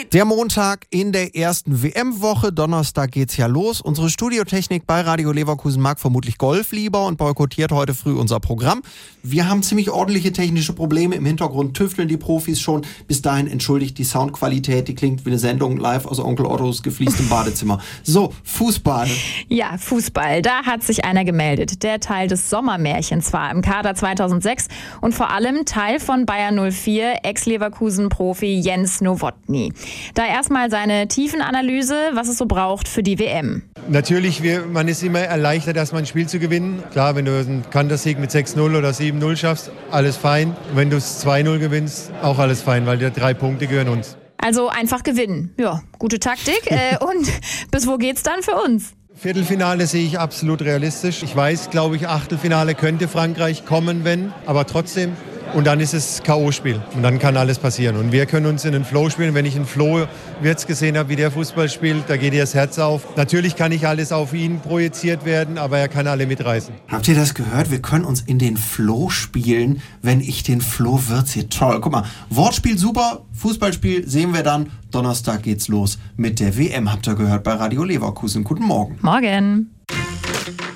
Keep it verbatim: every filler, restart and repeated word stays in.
Der Montag in der ersten W M-Woche. Donnerstag geht's ja los. Unsere Studiotechnik bei Radio Leverkusen mag vermutlich Golf lieber und boykottiert heute früh unser Programm. Wir haben ziemlich ordentliche technische Probleme. Im Hintergrund tüfteln die Profis schon. Bis dahin entschuldigt die Soundqualität. Die klingt wie eine Sendung live aus Onkel Ottos gefliestem Badezimmer. So, Fußball. Ja, Fußball. Da hat sich einer gemeldet. Der Teil des Sommermärchens war im Kader zweitausendsechs und vor allem Teil von Bayer null vier, Ex-Leverkusen-Profi Jens Nowotny. Da erstmal seine Tiefenanalyse, was es so braucht für die W M. Natürlich, wir, man ist immer erleichtert, erstmal ein Spiel zu gewinnen. Klar, wenn du einen Kantersieg mit sechs null oder sieben null schaffst, alles fein. Wenn du es zwei null gewinnst, auch alles fein, weil die drei Punkte gehören uns. Also einfach gewinnen. Ja, gute Taktik. äh, und bis wo geht's dann für uns? Viertelfinale sehe ich absolut realistisch. Ich weiß, glaube ich, Achtelfinale könnte Frankreich kommen, wenn, aber trotzdem. Und dann ist es K O-Spiel und dann kann alles passieren. Und wir können uns in den Flow spielen. Wenn ich einen Flo Wirtz gesehen habe, wie der Fußball spielt, da geht ihr das Herz auf. Natürlich kann nicht alles auf ihn projiziert werden, aber er kann alle mitreißen. Habt ihr das gehört? Wir können uns in den Flow spielen, wenn ich den Flo Wirtz hier... Toll, guck mal, Wortspiel super, Fußballspiel sehen wir dann. Donnerstag geht's los mit der W M, habt ihr gehört bei Radio Leverkusen. Guten Morgen. Morgen.